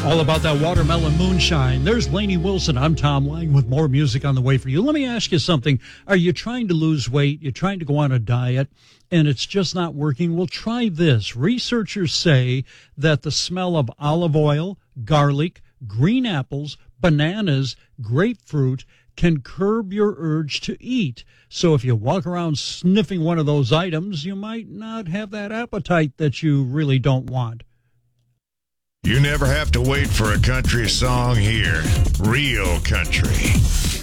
All about that watermelon moonshine. There's Lainey Wilson. I'm Tom Lang with more music on the way for you. Let me ask you something. Are you trying to lose weight? You're trying to go on a diet and it's just not working? Well, try this. Researchers say that the smell of olive oil, garlic, green apples, bananas, grapefruit can curb your urge to eat. So if you walk around sniffing one of those items, you might not have that appetite that you really don't want. You never have to wait for a country song here. Real country.